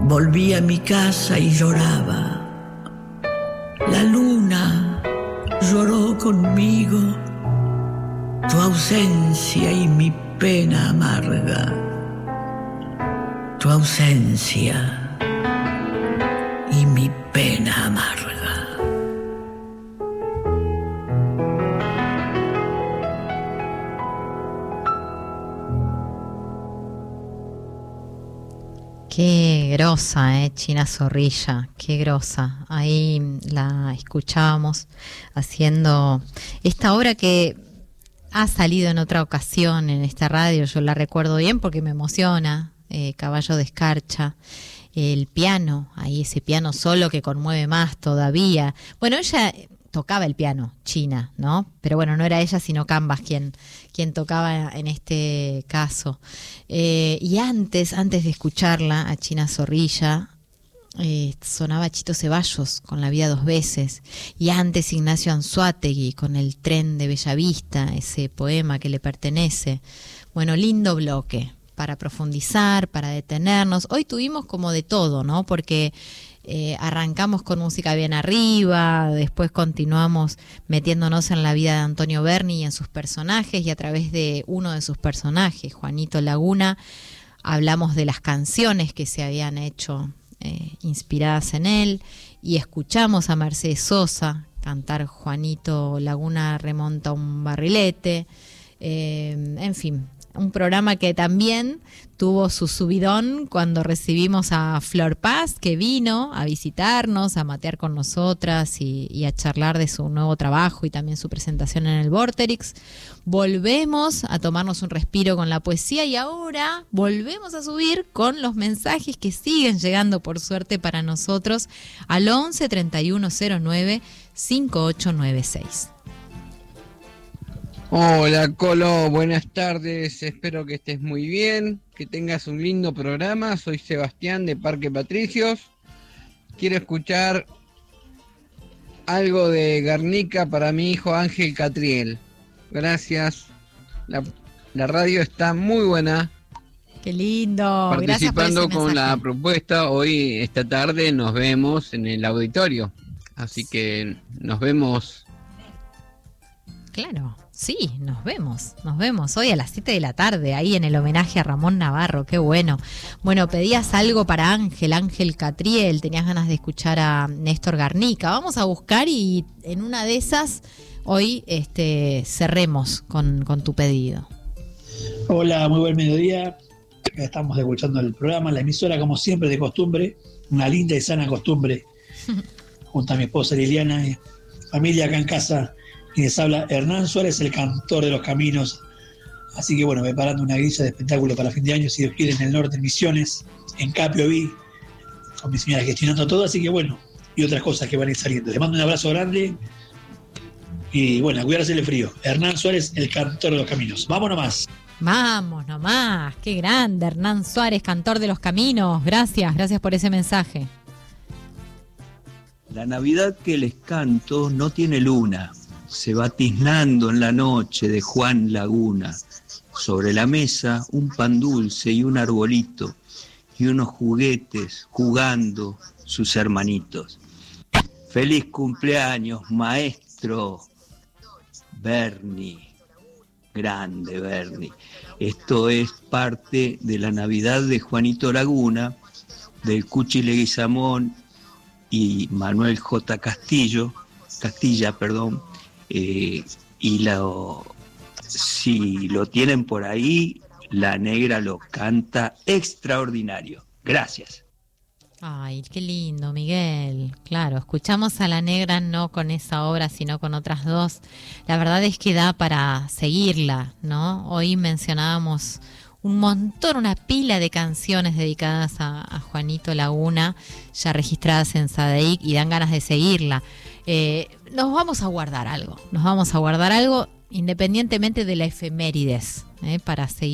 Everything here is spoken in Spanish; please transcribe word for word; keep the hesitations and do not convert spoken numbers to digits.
Volví a mi casa y lloraba. La luna lloró conmigo, tu ausencia y mi pena amarga. Tu ausencia y mi pena amarga. Qué grosa, eh, China Zorrilla, qué grosa. Ahí la escuchábamos haciendo esta obra que ha salido en otra ocasión en esta radio, yo la recuerdo bien porque me emociona, eh, Caballo de Escarcha, el piano, ahí ese piano solo que conmueve más todavía. Bueno, ella tocaba el piano, China, ¿no? Pero bueno, no era ella sino Canvas quien, quien tocaba en este caso. Eh, y antes, antes de escucharla a China Zorrilla, eh, sonaba Chito Ceballos con La vida dos veces, y antes Ignacio Anzoátegui con El tren de Bellavista, ese poema que le pertenece. Bueno, lindo bloque para profundizar, para detenernos. Hoy tuvimos como de todo, ¿no? Porque Eh, arrancamos con música bien arriba, después continuamos metiéndonos en la vida de Antonio Berni y en sus personajes, y a través de uno de sus personajes, Juanito Laguna, hablamos de las canciones que se habían hecho eh, inspiradas en él, y escuchamos a Mercedes Sosa cantar Juanito Laguna remonta un barrilete, eh, en fin. Un programa que también tuvo su subidón cuando recibimos a Flor Paz, que vino a visitarnos, a matear con nosotras y, y a charlar de su nuevo trabajo y también su presentación en el Vorterix. Volvemos a tomarnos un respiro con la poesía y ahora volvemos a subir con los mensajes que siguen llegando, por suerte para nosotros, al once treinta y uno cero nueve cincuenta y ocho noventa y seis. Hola Colo, buenas tardes, espero que estés muy bien, que tengas un lindo programa. Soy Sebastián de Parque Patricios. Quiero escuchar algo de Guernica para mi hijo Ángel Catriel. Gracias, la, la radio está muy buena. Qué lindo. Participando con la propuesta, hoy esta tarde nos vemos en el auditorio, así que nos vemos. Claro. Sí, nos vemos, nos vemos hoy a las siete de la tarde, ahí en el homenaje a Ramón Navarro, qué bueno. Bueno, pedías algo para Ángel, Ángel Catriel, tenías ganas de escuchar a Néstor Guernica. Vamos a buscar y en una de esas hoy este, cerremos con, con tu pedido. Hola, muy buen mediodía. Estamos escuchando el programa, la emisora como siempre de costumbre, una linda y sana costumbre, junto a mi esposa Liliana, y familia acá en casa. Y les habla Hernán Suárez, el cantor de los caminos. Así que bueno, preparando una grilla de espectáculo para fin de año, si Dios quiere, en el norte, en Misiones, en Capioví, con mi señora gestionando todo. Así que bueno, y otras cosas que van a ir saliendo. Les mando un abrazo grande y bueno, a cuidarse del frío. Hernán Suárez, el cantor de los caminos. Vamos nomás. Vamos nomás, qué grande Hernán Suárez, cantor de los caminos. Gracias, gracias por ese mensaje. La Navidad que les canto no tiene luna. Se va tiznando en la noche de Juan Laguna. Sobre la mesa un pan dulce y un arbolito y unos juguetes jugando sus hermanitos. Feliz cumpleaños, maestro Berni, grande Berni. Esto es parte de la Navidad de Juanito Laguna, del Cuchi Leguizamón y Manuel J. Castillo, Castilla, perdón. Eh, y lo, si lo tienen por ahí, la negra lo canta extraordinario. Gracias. Ay, qué lindo, Miguel. Claro, escuchamos a la negra no con esa obra, sino con otras dos. La verdad es que da para seguirla, ¿no? Hoy mencionábamos un montón, una pila de canciones dedicadas a, a Juanito Laguna, ya registradas en Sadaic, y dan ganas de seguirla. Eh, nos vamos a guardar algo, nos vamos a guardar algo independientemente de la efemérides, eh, para seguir